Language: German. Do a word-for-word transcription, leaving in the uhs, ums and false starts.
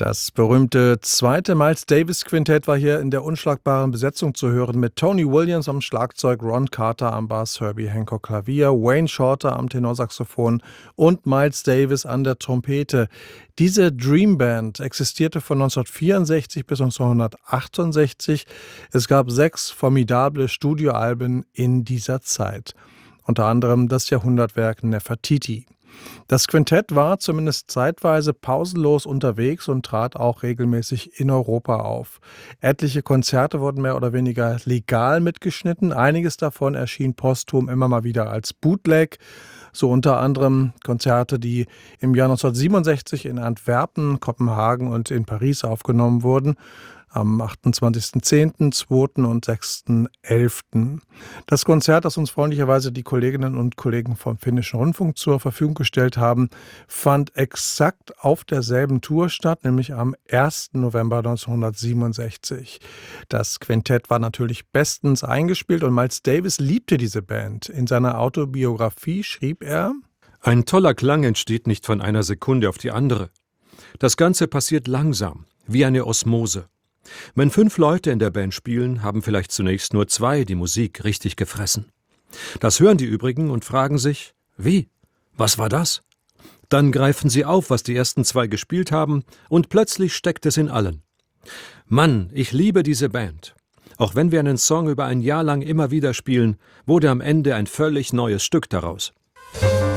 Das berühmte zweite Miles Davis Quintett war hier in der unschlagbaren Besetzung zu hören mit Tony Williams am Schlagzeug, Ron Carter am Bass, Herbie Hancock Klavier, Wayne Shorter am Tenorsaxophon und Miles Davis an der Trompete. Diese Dream Band existierte von neunzehnhundertvierundsechzig bis neunzehnhundertachtundsechzig. Es gab sechs formidable Studioalben in dieser Zeit, unter anderem das Jahrhundertwerk Nefertiti. Das Quintett war zumindest zeitweise pausenlos unterwegs und trat auch regelmäßig in Europa auf. Etliche Konzerte wurden mehr oder weniger legal mitgeschnitten. Einiges davon erschien posthum immer mal wieder als Bootleg. So unter anderem Konzerte, die im Jahr neunzehnhundertsiebenundsechzig in Antwerpen, Kopenhagen und in Paris aufgenommen wurden. Am achtundzwanzigsten zehnten, zweiten und sechsten elften Das Konzert, das uns freundlicherweise die Kolleginnen und Kollegen vom Finnischen Rundfunk zur Verfügung gestellt haben, fand exakt auf derselben Tour statt, nämlich am ersten November neunzehnhundertsiebenundsechzig. Das Quintett war natürlich bestens eingespielt und Miles Davis liebte diese Band. In seiner Autobiografie schrieb er: Ein toller Klang entsteht nicht von einer Sekunde auf die andere. Das Ganze passiert langsam, wie eine Osmose. Wenn fünf Leute in der Band spielen, haben vielleicht zunächst nur zwei die Musik richtig gefressen. Das hören die übrigen und fragen sich, wie? Was war das? Dann greifen sie auf, was die ersten zwei gespielt haben, und plötzlich steckt es in allen. Mann, ich liebe diese Band. Auch wenn wir einen Song über ein Jahr lang immer wieder spielen, wurde am Ende ein völlig neues Stück daraus.